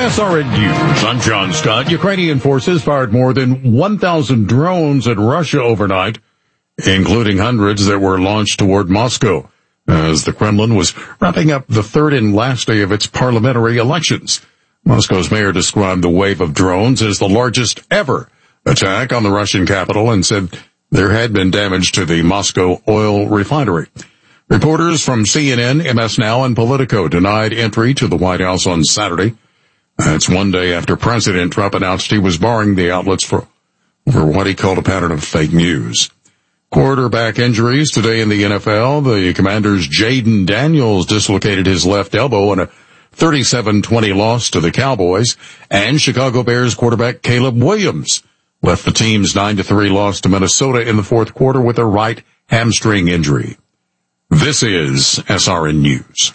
SRN News. I'm John Scott. Ukrainian forces fired more than 1,000 drones at Russia overnight, including hundreds that were launched toward Moscow, as the Kremlin was wrapping up the third and last day of its parliamentary elections. Moscow's mayor described the wave of drones as the largest ever attack on the Russian capital and said there had been damage to the Moscow oil refinery. Reporters from CNN, MS Now, and Politico denied entry to the White House on Saturday. That's one day after President Trump announced he was barring the outlets for what he called a pattern of fake news. Quarterback injuries today in the NFL. The Commanders' Jaden Daniels dislocated his left elbow in a 37-20 loss to the Cowboys, and Chicago Bears quarterback Caleb Williams left the team's 9-3 loss to Minnesota in the fourth quarter with a right hamstring injury. This is SRN News.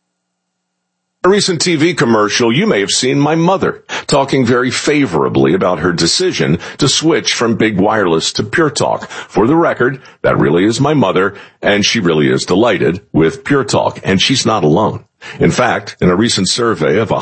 A recent TV commercial, you may have seen my mother talking very favorably about her decision to switch from big wireless to Pure Talk. For the record, that really is my mother, and she really is delighted with Pure Talk, and she's not alone. In fact, in a recent survey of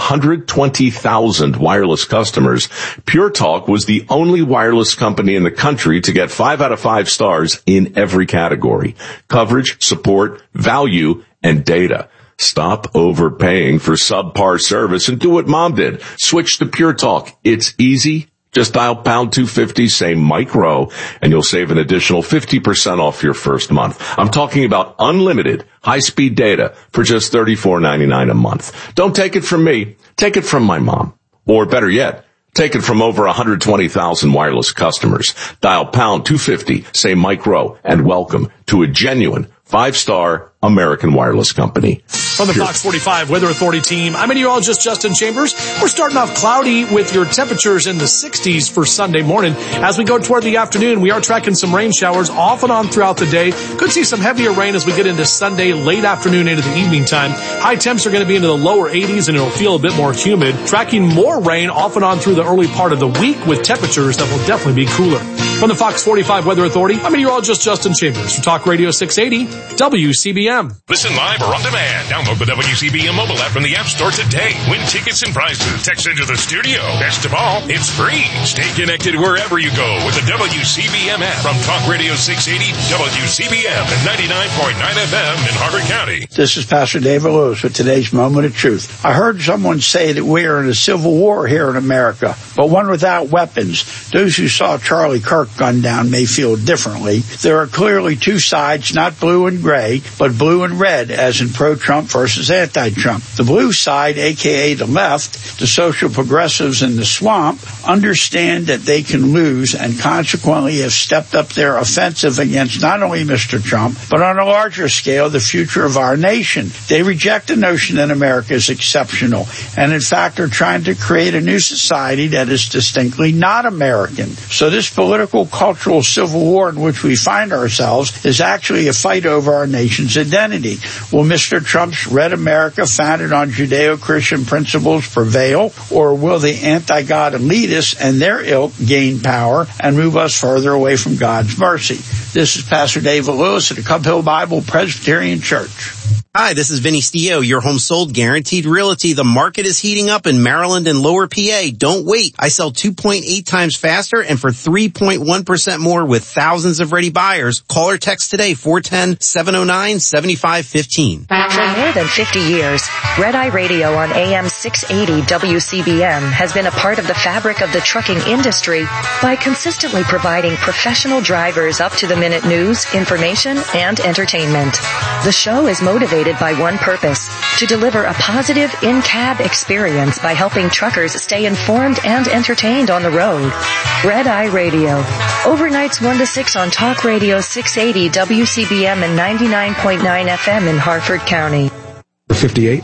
120,000 wireless customers, Pure Talk was the only wireless company in the country to get 5 out of 5 stars in every category: coverage, support, value, and data. Stop overpaying for subpar service and do what Mom did. Switch to Pure Talk. It's easy. Just dial pound 250, say micro, and you'll save an additional 50% off your first month. I'm talking about unlimited high-speed data for just $34.99 a month. Don't take it from me. Take it from my mom. Or better yet, take it from over 120,000 wireless customers. Dial pound 250, say micro, and welcome to a genuine 5-star American wireless company. From the Fox 45 Weather Authority team, I'm meteorologist Justin Chambers. We're starting off cloudy with your temperatures in the 60s for Sunday morning. As we go toward the afternoon, we are tracking some rain showers off and on throughout the day. Could see some heavier rain as we get into Sunday, late afternoon into the evening time. High temps are going to be into the lower 80s and it'll feel a bit more humid. Tracking more rain off and on through the early part of the week with temperatures that will definitely be cooler. From the Fox 45 Weather Authority, I'm meteorologist Justin Chambers for Talk Radio 680 WCBM. Listen live or on demand. Download the WCBM mobile app from the App Store today. Win tickets and prizes. Text into the studio. Best of all, it's free. Stay connected wherever you go with the WCBM app from Talk Radio 680 WCBM and 99.9 FM in Harford County. This is Pastor David Lewis with today's Moment of Truth. I heard someone say that we are in a civil war here in America, but one without weapons. Those who saw Charlie Kirk gunned down may feel differently. There are clearly two sides, not blue and gray, but blue and red, as in pro-Trump versus anti-Trump. The blue side, a.k.a. the left, the social progressives in the swamp, understand that they can lose and consequently have stepped up their offensive against not only Mr. Trump, but on a larger scale, the future of our nation. They reject the notion that America is exceptional and, in fact, are trying to create a new society that is distinctly not American. So this political, cultural civil war in which we find ourselves is actually a fight over our nation's identity. Will Mr. Trump's Red America, founded on Judeo-Christian principles, prevail, or will the anti-God elitists and their ilk gain power and move us further away from God's mercy? This is Pastor David Lewis at the Cub Hill Bible Presbyterian Church. Hi, this is Vinny Stio, your home sold guaranteed realty. The market is heating up in Maryland and Lower PA. Don't wait. I sell 2.8 times faster and for 3.1% more with thousands of ready buyers. Call or text today, 410-709-7515. For more than 50 years, Red Eye Radio on AM 680 WCBM has been a part of the fabric of the trucking industry by consistently providing professional drivers up-to-the-minute news, information, and entertainment. The show is motivated by one purpose, to deliver a positive in-cab experience by helping truckers stay informed and entertained on the road. Red Eye Radio. Overnights 1 to 6 on Talk Radio 680 WCBM and 99.9 FM in Harford County. 58.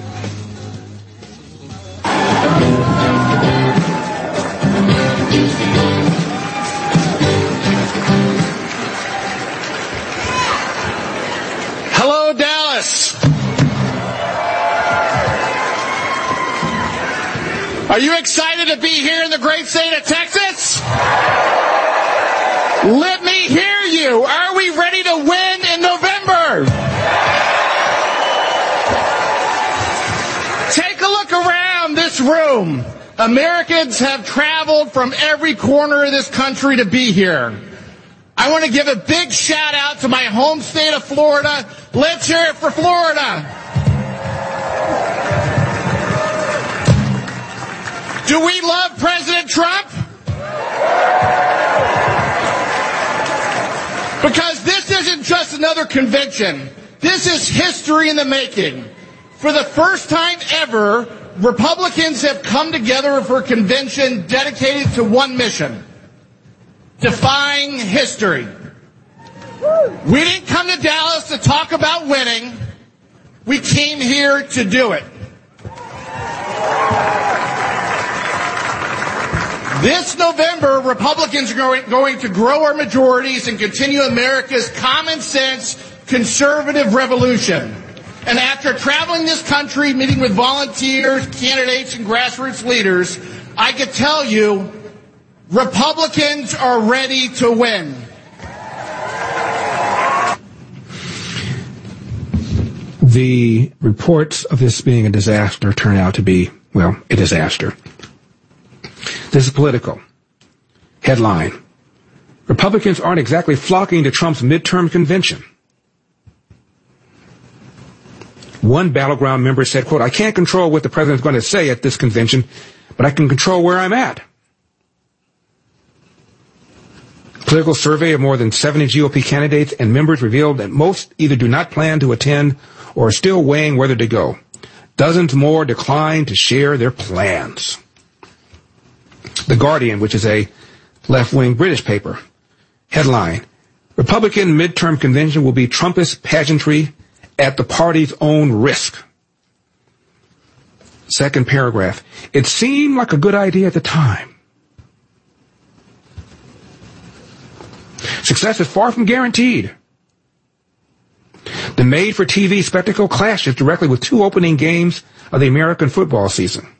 Hello, Dallas. Are you excited to be here in the great state of Texas? Let me hear you. Are we ready to win in November? Take a look around this room. Americans have traveled from every corner of this country to be here. I want to give a big shout out to my home state of Florida. Let's hear it for Florida. Do we love President Trump? Because this isn't just another convention. This is history in the making. For the first time ever, Republicans have come together for a convention dedicated to one mission: defying history. We didn't come to Dallas to talk about winning. We came here to do it. This November, Republicans are going to grow our majorities and continue America's common sense conservative revolution. And after traveling this country, meeting with volunteers, candidates, and grassroots leaders, I can tell you, Republicans are ready to win. The reports of this being a disaster turn out to be, well, a disaster. This is political. Headline: Republicans aren't exactly flocking to Trump's midterm convention. One battleground member said, quote, "I can't control what the president's going to say at this convention, but I can control where I'm at." Political survey of more than 70 GOP candidates and members revealed that most either do not plan to attend or are still weighing whether to go. Dozens more declined to share their plans. The Guardian, which is a left-wing British paper, headline: Republican midterm convention will be Trumpist pageantry at the party's own risk. Second paragraph: it seemed like a good idea at the time. Success is far from guaranteed. The made-for-TV spectacle clashes directly with two opening games of the American football season.